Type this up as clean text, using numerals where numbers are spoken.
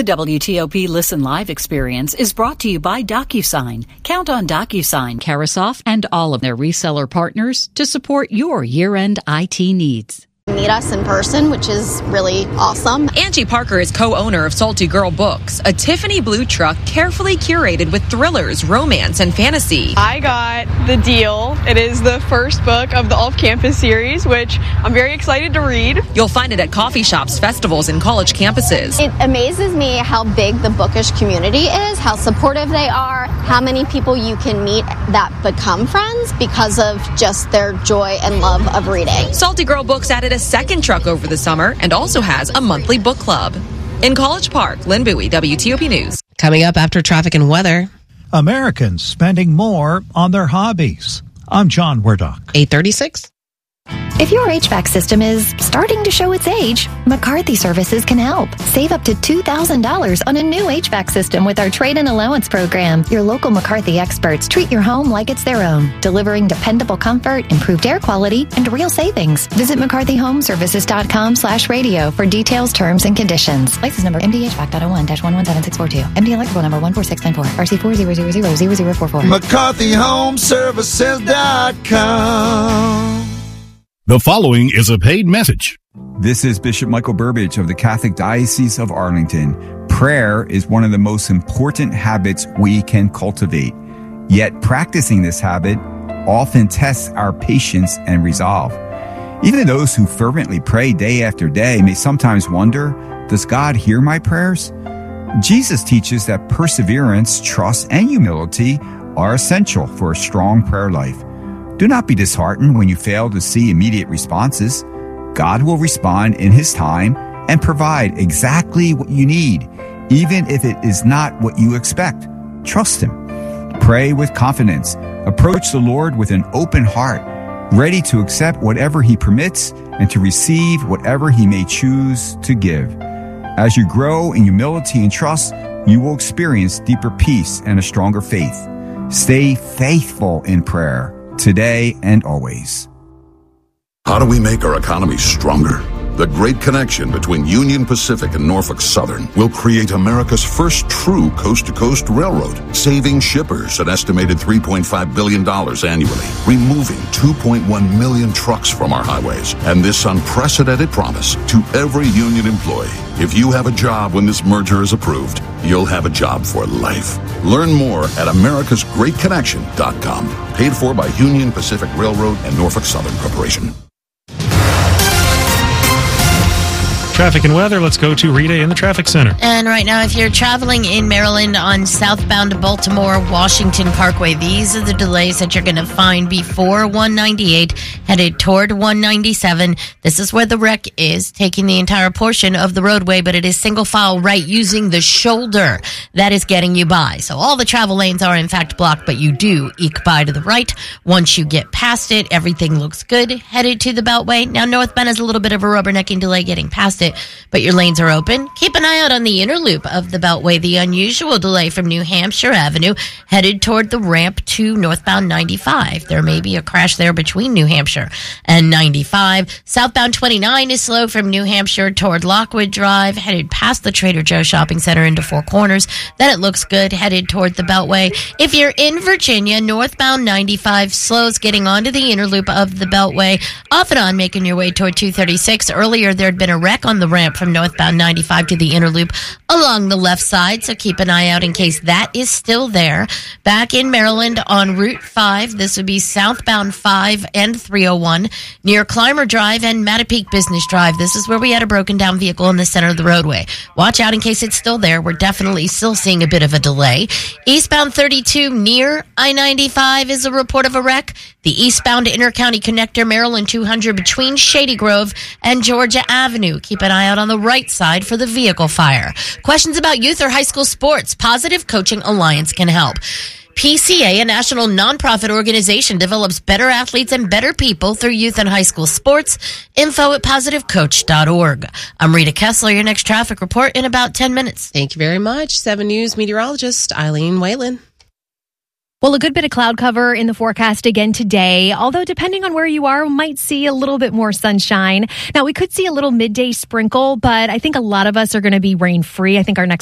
The WTOP Listen Live experience is brought to you by DocuSign. Count on DocuSign, Carasoft, and all of their reseller partners to support your year-end IT needs. Meet us in person, which is really awesome. Angie Parker is co-owner of Salty Girl Books, a Tiffany blue truck carefully curated with thrillers, romance, and fantasy. I got the deal. It is the first book of the Off-Campus series, which I'm very excited to read. You'll find it at coffee shops, festivals, and college campuses. It amazes me how big the bookish community is, how supportive they are, how many people you can meet that become friends because of just their joy and love of reading. Salty Girl Books added a second truck over the summer and also has a monthly book club. In College Park, Lynn Bowie, WTOP News. Coming up after traffic and weather. Americans spending more on their hobbies. I'm John Werdock. 8:36. If your HVAC system is starting to show its age, McCarthy Services can help. Save up to $2,000 on a new HVAC system with our trade-in allowance program. Your local McCarthy experts treat your home like it's their own, delivering dependable comfort, improved air quality, and real savings. Visit McCarthyHomeservices.com/radio for details, terms, and conditions. License number MDHVAC.01-117642. MD electrical number 14694. RC40000044. McCarthyHomeservices.com. The following is a paid message. This is Bishop Michael Burbidge of the Catholic Diocese of Arlington. Prayer is one of the most important habits we can cultivate. Yet practicing this habit often tests our patience and resolve. Even those who fervently pray day after day may sometimes wonder, does God hear my prayers? Jesus teaches that perseverance, trust, and humility are essential for a strong prayer life. Do not be disheartened when you fail to see immediate responses. God will respond in His time and provide exactly what you need, even if it is not what you expect. Trust Him. Pray with confidence. Approach the Lord with an open heart, ready to accept whatever He permits and to receive whatever He may choose to give. As you grow in humility and trust, you will experience deeper peace and a stronger faith. Stay faithful in prayer, today and always. How do we make our economy stronger? The Great Connection between Union Pacific and Norfolk Southern will create America's first true coast-to-coast railroad, saving shippers an estimated $3.5 billion annually, removing 2.1 million trucks from our highways, and this unprecedented promise to every union employee. If you have a job when this merger is approved, you'll have a job for life. Learn more at americasgreatconnection.com. Paid for by Union Pacific Railroad and Norfolk Southern Corporation. Traffic and weather, let's go to Rita in the traffic center. And right now, if you're traveling in Maryland on southbound Baltimore Washington Parkway, these are the delays that you're going to find before 198 headed toward 197. This is where the wreck is, taking the entire portion of the roadway, but it is single file right using the shoulder that is getting you by. So all the travel lanes are in fact blocked, but you do eke by to the right. Once you get past it, everything looks good. Headed to the Beltway. Now northbound is a little bit of a rubbernecking delay getting past it, but your lanes are open. Keep an eye out on the inner loop of the Beltway. The unusual delay from New Hampshire Avenue headed toward the ramp to northbound 95. There may be a crash there between New Hampshire and 95. Southbound 29 is slow from New Hampshire toward Lockwood Drive, headed past the Trader Joe's Shopping Center into Four Corners. Then it looks good, headed toward the Beltway. If you're in Virginia, northbound 95 slows getting onto the inner loop of the Beltway, off and on making your way toward 236. Earlier, there had been a wreck on the ramp from northbound 95 to the inner loop along the left side, so keep an eye out in case that is still there. Back in Maryland on Route 5, this would be southbound 5 and 301 near Clymer Drive and Mattapique Business Drive. This is where we had a broken down vehicle in the center of the roadway. Watch out in case it's still there. We're definitely still seeing a bit of a delay. Eastbound 32 near I-95 is a report of a wreck. The eastbound Intercounty Connector, Maryland 200 between Shady Grove and Georgia Avenue. Keep an eye out on the right side for the vehicle fire. Questions about youth or high school sports? Positive Coaching Alliance can help. PCA, a national nonprofit organization, develops better athletes and better people through youth and high school sports. Info at positivecoach.org. I'm Rita Kessler, your next traffic report in about 10 minutes. Thank you very much. 7 News meteorologist Eileen Whalen. Well, a good bit of cloud cover in the forecast again today, although depending on where you are, we might see a little bit more sunshine. Now, we could see a little midday sprinkle, but I think a lot of us are going to be rain-free. I think our next